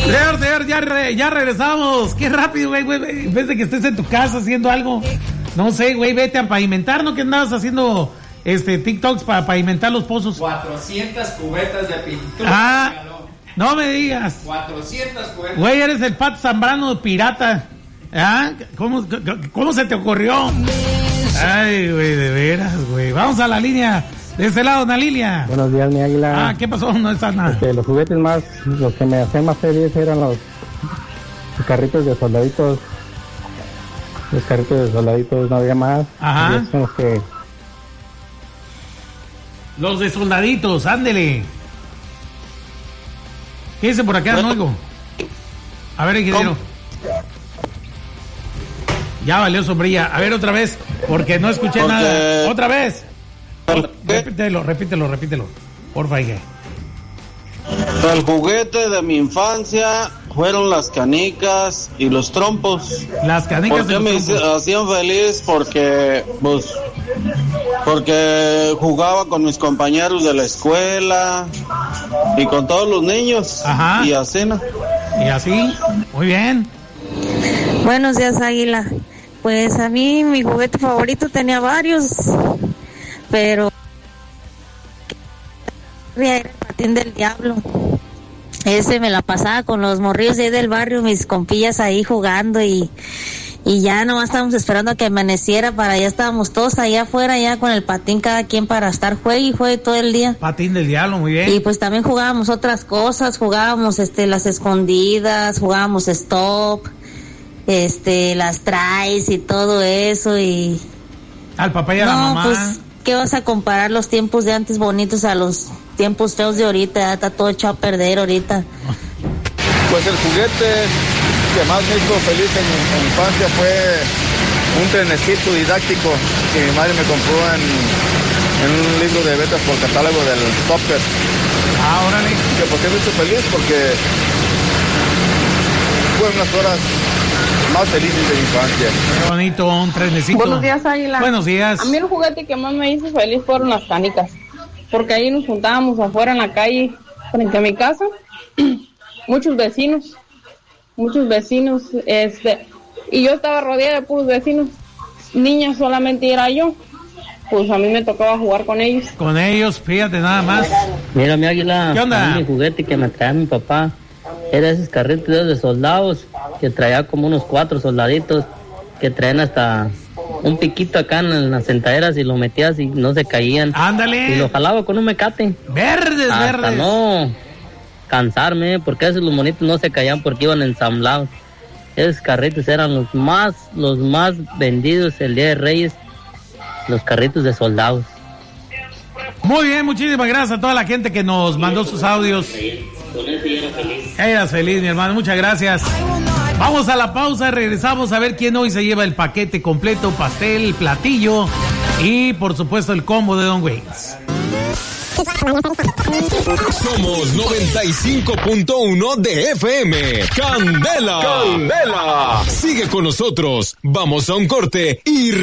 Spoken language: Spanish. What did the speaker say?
Señor, ya regresamos. Qué rápido, güey. En vez de que estés en tu casa haciendo algo, no sé, güey, vete a pavimentar, ¿no? Que andabas haciendo TikToks para pavimentar los pozos. 400 cubetas de pintura. No me digas. 400 cubetas. Güey, eres el Pato Zambrano pirata. ¿Cómo se te ocurrió? Ay, güey, de veras, güey. Vamos a la línea. De este lado, Ana Lilia. Buenos días, mi águila. ¿Qué pasó? No está nada. Los juguetes los que me hacían más feliz eran los carritos de soldaditos. Los carritos de soldaditos, no había más. Ajá. Son los de soldaditos, ándele. ¿Qué dice por acá? No oigo. A ver, ingeniero. Ya valió sombrilla. A ver, otra vez, porque no escuché nada. Otra vez. Repítelo. Porfa, hija. El juguete de mi infancia fueron las canicas y los trompos. Las canicas. ¿Por qué me hacían feliz? Porque jugaba con mis compañeros de la escuela y con todos los niños. Ajá. Y así, ¿no? Y así, muy bien. Buenos días, águila. Pues a mí mi juguete favorito tenía varios, pero era el patín del diablo. Ese me la pasaba con los morrillos de ahí del barrio, mis compillas ahí jugando y ya nomás estábamos esperando a que amaneciera ya estábamos todos allá afuera ya con el patín cada quien para estar juegue todo el día. Patín del diablo, muy bien. Y pues también jugábamos otras cosas, jugábamos las escondidas, jugábamos stop, las traes y todo eso y... Al papá y a la mamá. Pues, ¿qué vas a comparar los tiempos de antes bonitos a los tiempos feos de ahorita? Ya está todo echado a perder ahorita. Pues el juguete que más me hizo feliz en mi infancia fue un trenecito didáctico que mi madre me compró en un libro de betas por catálogo del Topper. Órale. ¿Por qué me hizo feliz? Porque fueron unas horas más felices de mi infancia. Qué bonito, un trenecito. Buenos días, águila. Buenos días. A mí el juguete que más me hizo feliz fueron las canicas, porque ahí nos juntábamos afuera en la calle frente a mi casa, muchos vecinos, y yo estaba rodeada de puros vecinos, niñas solamente era yo, pues a mí me tocaba jugar con ellos. Con ellos, fíjate nada más. Mira, mi águila. ¿Qué onda? Mi juguete que me traía mi papá era esos carritos de soldados que traía como unos 4 soldaditos que traían hasta un piquito acá en las sentaderas y lo metías y no se caían. Ándale. Y lo jalaba con un mecate. Verdes. No cansarme, porque esos los monitos no se caían porque iban ensamblados. Esos carritos eran los más vendidos el Día de Reyes, los carritos de soldados. Muy bien, muchísimas gracias a toda la gente que nos mandó sus audios. Eras feliz, mi hermano, muchas gracias. Vamos a la pausa y regresamos a ver quién hoy se lleva el paquete completo, pastel, platillo y por supuesto el combo de Don Wayne's. Somos 95.1 de FM. Candela. Sigue con nosotros. Vamos a un corte y